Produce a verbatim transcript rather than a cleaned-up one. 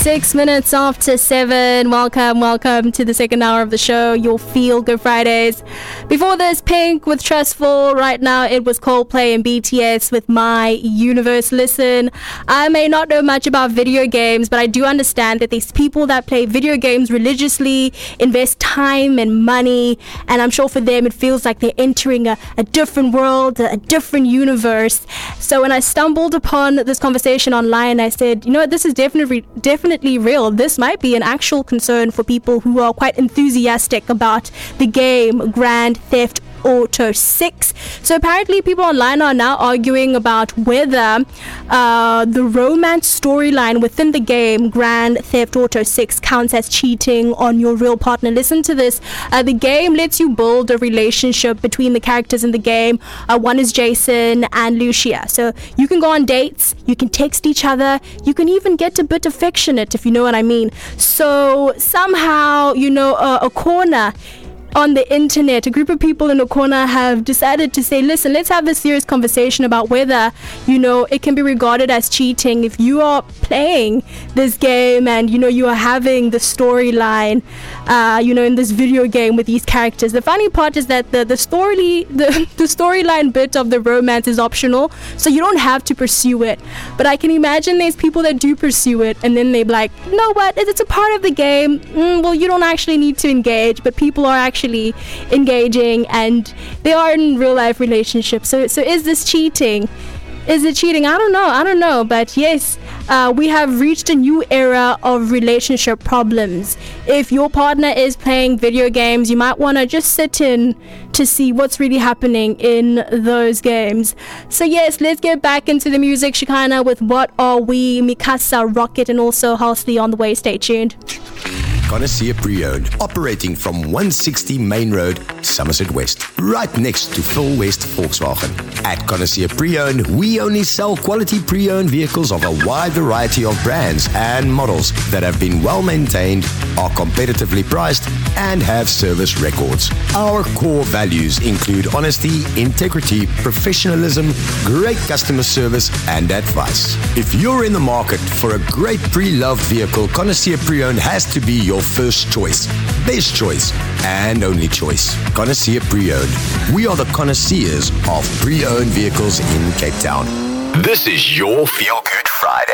Six minutes after seven. Welcome, welcome to the second hour of the show, your Feel Good Fridays. Before this, Pink with Trustful. Right now, it was Coldplay and B T S with My Universe. Listen, I may not know much about video games, but I do understand that these people that play video games religiously invest time and money, and I'm sure for them it feels like they're entering a, a different world, a, a different universe. So when I stumbled upon this conversation online, I said, you know what, this is definitely definitely real. This might be an actual concern for people who are quite enthusiastic about the game Grand Theft Auto six. So apparently people online are now arguing about whether uh, the romance storyline within the game Grand Theft Auto six counts as cheating on your real partner. Listen to this. Uh, the game lets you build a relationship between the characters in the game. Uh, one is Jason and Lucia. So you can go on dates, you can text each other, you can even get a bit affectionate, if you know what I mean. So somehow, you know, uh, a corner on the internet, a group of people in a corner have decided to say, listen, let's have a serious conversation about whether, you know, it can be regarded as cheating if you are playing this game and, you know, you are having the storyline, uh, you know, in this video game with these characters. The funny part is that the, the story, the, the storyline bit of the romance is optional, so you don't have to pursue it. But I can imagine there's people that do pursue it, and then they're like, you know what, it's a part of the game. Mm, well, you don't actually need to engage, but people are actually engaging and they are in real life relationships. So so is this cheating? Is it cheating? I don't know. I don't know. But yes, uh, we have reached a new era of relationship problems. If your partner is playing video games, you might want to just sit in to see what's really happening in those games. So yes, let's get back into the music. Shekinah with What Are We? Mikasa, Rocket, and also Halsey on the way. Stay tuned. Connoisseur Pre-Owned, operating from one sixty Main Road, Somerset West, right next to Phil West Volkswagen. At Connoisseur Pre-Owned, we only sell quality pre-owned vehicles of a wide variety of brands and models that have been well maintained, are competitively priced, and have service records. Our core values include honesty, integrity, professionalism, great customer service, and advice. If you're in the market for a great pre-loved vehicle, Connoisseur Pre-Owned has to be your first choice, best choice, and only choice. Connoisseur Pre-Owned. We are the connoisseurs of pre-owned vehicles in Cape Town. This is your Feel Good